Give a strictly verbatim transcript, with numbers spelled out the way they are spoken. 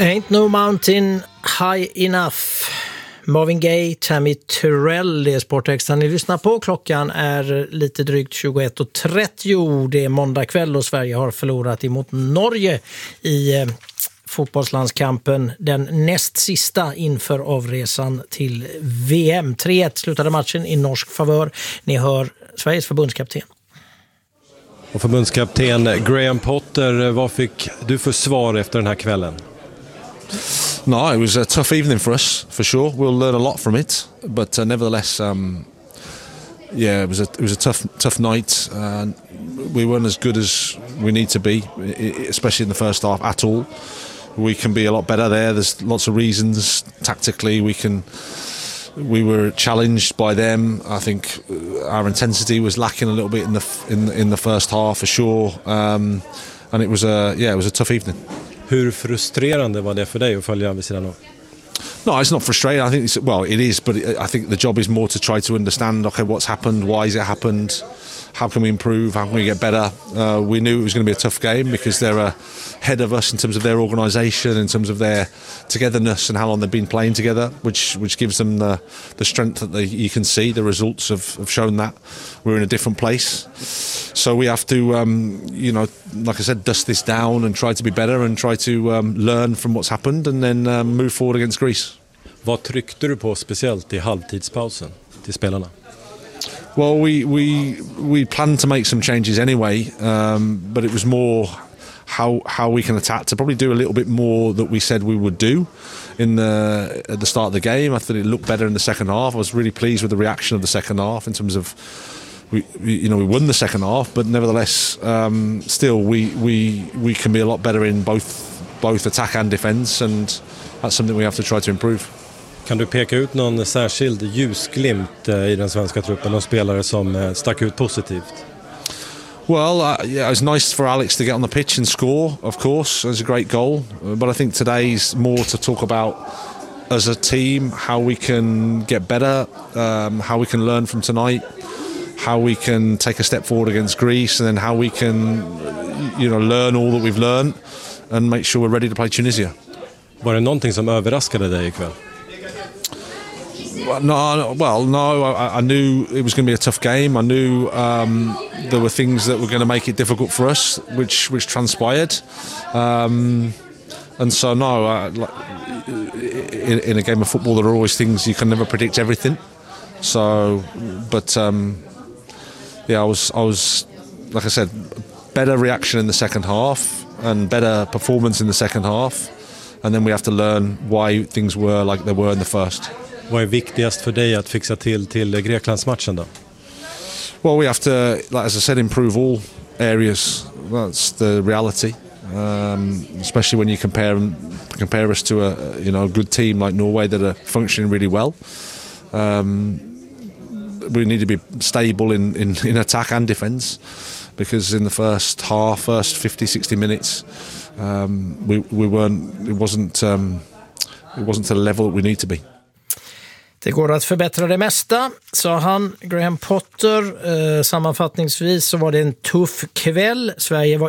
Ain't no mountain high enough. Marvin Gaye, Tammy Terrell, det är sporttexten ni lyssnar på. Klockan är lite drygt tjugoett och trettio. Det är måndag kväll och Sverige har förlorat emot Norge i eh, fotbollslandskampen. Den näst sista inför avresan till V M. tre ett slutade matchen i norsk favör. Ni hör Sveriges förbundskapten. Och förbundskapten Graham Potter, vad fick du för svar efter den här kvällen? No, it was a tough evening for us, for sure. We'll learn a lot from it, but uh, nevertheless, um, yeah, it was a it was a tough tough night. Uh, we weren't as good as we need to be, especially in the first half at all. We can be a lot better there. There's lots of reasons tactically. We can. We were challenged by them. I think our intensity was lacking a little bit in the in in the first half, for sure. Um, and it was a yeah, it was a tough evening. Hur frustrerande var det för dig att följa vid sidan av? No, it's not frustrating. I think it's, well, it is, but I think the job is more to try to understand, okay, what's happened, why has it happened, how can we improve, how can we get better. Uh, we knew it was going to be a tough game because they're ahead of us in terms of their organisation, in terms of their togetherness and how long they've been playing together, which which gives them the the strength that they, you can see. The results have, have shown that we're in a different place. So we have to, um, you know, like I said, dust this down and try to be better and try to um, learn from what's happened and then um, move forward against Greece. Vad tryckte du på speciellt i halvtidspausen till spelarna? Well, we we we planned to make some changes anyway, um, but it was more how how we can attack to probably do a little bit more that we said we would do in the at the start of the game. I thought it looked better in the second half. I was really pleased with the reaction of the second half in terms of we, we you know we won the second half, but nevertheless, um, still we we we can be a lot better in both both attack and defence, and that's something we have to try to improve. Kan du peka ut någon särskild ljusglimt i den svenska truppen och spelare som stack ut positivt? Well, uh, yeah, it was nice for Alex to get on the pitch and score, of course. It was a great goal. But I think today's more to talk about, as a team, how we can get better, um, how we can learn from tonight, how we can take a step forward against Greece, and then how we can, you know, learn all that we've learned and make sure we're ready to play Tunisia. Var det någonting som överraskade dig ikväll? No, well, no. I, I knew it was going to be a tough game. I knew um, there were things that were going to make it difficult for us, which which transpired. Um, and so, no, uh, like, in, in a game of football, there are always things you can never predict everything. So, but um, yeah, I was, I was, like I said, better reaction in the second half and better performance in the second half, and then we have to learn why things were like they were in the first. Vad är viktigast för dig att fixa till till Greklandsmatchen då? Well, we have to, like as I said, improve all areas. That's the reality, um, especially when you compare compare us to a you know a good team like Norway that are functioning really well. Um, we need to be stable in, in, in attack and defence, because in the first half, first fifty, sixty minutes, um, we we weren't. It wasn't. Um, it wasn't to the level that we need to be. Det går att förbättra det mesta, sa han, Graham Potter. Eh, sammanfattningsvis så var det en tuff kväll. Sverige var